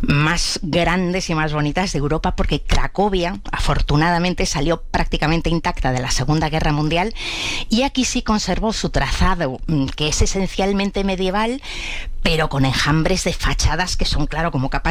más grandes y más bonitas de Europa, porque Cracovia, afortunadamente, salió prácticamente intacta de la Segunda Guerra Mundial y aquí sí conservó su trazado, que es esencialmente medieval, pero con enjambres de fachadas que son, claro, como capas